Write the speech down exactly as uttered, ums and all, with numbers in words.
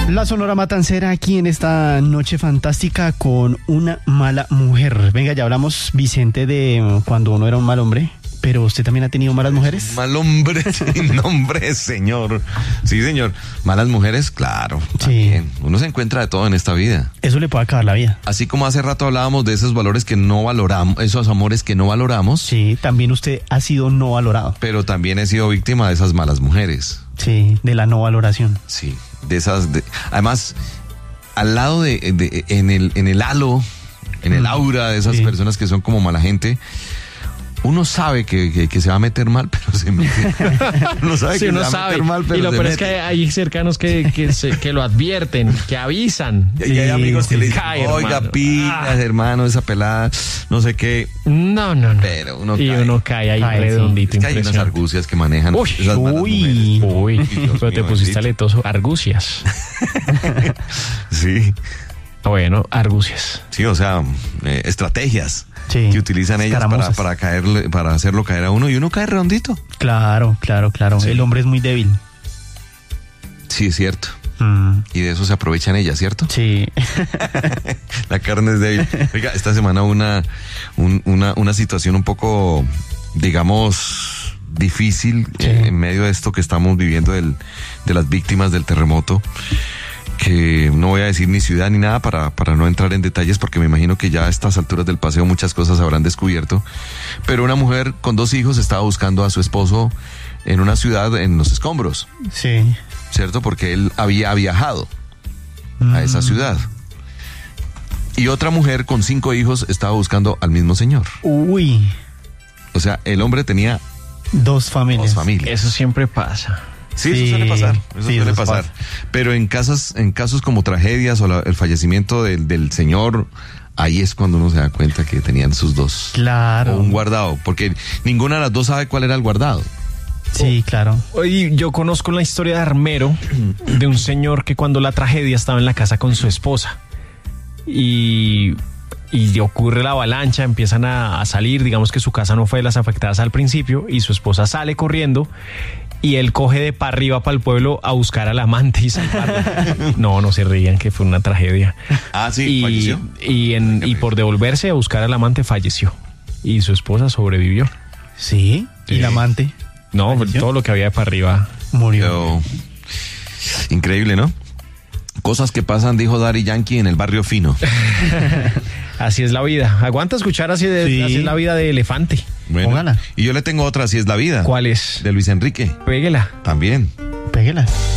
La Sonora Matancera aquí en esta noche fantástica con una mala mujer. Venga, ya hablamos, Vicente, de cuando uno era un mal hombre, pero ¿usted también ha tenido malas mujeres? Mal hombre, sin nombre, señor. Sí, señor. Malas mujeres, claro. También. Sí. Uno se encuentra de todo en esta vida. Eso le puede acabar la vida. Así como hace rato hablábamos de esos valores que no valoramos, esos amores que no valoramos. Sí, también usted ha sido no valorado. Pero también he sido víctima de esas malas mujeres. Sí, de la no valoración. Sí, de esas. De, además, al lado de, de en el en el halo, en el aura de esas sí. personas que son como mala gente. Uno sabe que, que, que se va a meter mal, pero se mete. Uno sabe sí, que uno se va sabe. a meter mal, pero y lo se peor mete. es que hay cercanos que, que, se, que lo advierten, que avisan. Y hay amigos que le dicen, Cae, oiga, hermano. pilas, Ah. hermano, esa pelada, no sé qué. No, no, no. Pero uno y cae. uno cae ahí Cae, redondito. Es que hay unas argucias que manejan Uy, esas malas uy. mujeres. Uy, Dios pero te mío, pusiste bendito. aletoso. Argucias. Sí, Bueno, argucias. sí, o sea, eh, estrategias Sí. que utilizan ellas para, Escaramuzas. para caerle, para hacerlo caer a uno y uno cae redondito. Claro, claro, claro. Sí. El hombre es muy débil. Sí, es cierto. Mm, Y de eso se aprovechan ellas, ¿cierto? sí. La carne es débil. Oiga, esta semana una, un- una, una situación un poco, digamos, difícil Sí. eh, en medio de esto que estamos viviendo del, de las víctimas del terremoto, que no voy a decir ni ciudad ni nada para, para no entrar en detalles porque me imagino que ya a estas alturas del paseo muchas cosas habrán descubierto, pero una mujer con dos hijos estaba buscando a su esposo en una ciudad en los escombros, Sí. ¿cierto? Porque él había viajado a esa Mm. ciudad. Y otra mujer con cinco hijos estaba buscando al mismo señor. Uy, O sea, el hombre tenía dos familias. dos familias. Eso siempre pasa. Sí, Sí, eso suele pasar. Eso sí, suele eso pasar. pasa. Pero en casas, en casos como tragedias o la- el fallecimiento del, del señor, ahí es cuando uno se da cuenta que tenían sus dos. Claro. O un guardado, porque ninguna de las dos sabe cuál era el guardado. Sí, claro. Oye, yo conozco la historia de Armero, de un señor que cuando la tragedia estaba en la casa con su esposa y, y ocurre la avalancha, empiezan a, a salir, digamos que su casa no fue de las afectadas al principio y su esposa sale corriendo y él coge de para arriba para el pueblo a buscar al amante y salvarla. No, no se rían que fue una tragedia. Ah, sí, y, falleció. y, en, y por devolverse a buscar al amante falleció y su esposa sobrevivió. Sí. Sí. Y la amante No, ¿Falleció? todo lo que había para arriba. murió. Pero, increíble, ¿no? Cosas que pasan, dijo Daddy Yankee, en el barrio fino. Así es la vida. Aguanta escuchar así, de, Sí. así es la vida de elefante. Bueno, Póngala. y yo le tengo otra, así es la vida. ¿Cuál es? De Luis Enrique. Péguela. También. Péguela.